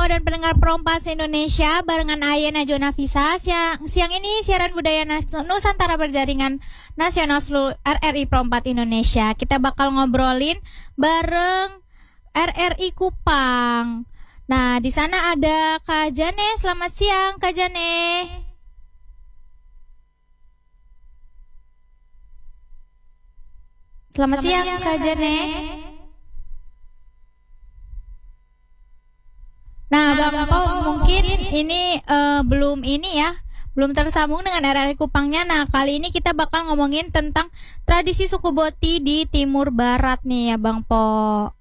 dan pendengar Perompas Indonesia, barengan Aya Najwa Nafisa. Siang ini siaran budaya Nusantara berjaringan nasional seluruh RRI Perompas Indonesia. Kita bakal ngobrolin bareng RRI Kupang. Nah, di sana ada Kak Jane. Selamat siang, Kak Jane. Selamat siang, Kak Jane. Nah, Bang Po, mungkin ini belum tersambung dengan RRI Kupangnya. Nah, kali ini kita bakal ngomongin tentang tradisi suku Boti di Timur Barat nih ya, Bang Po.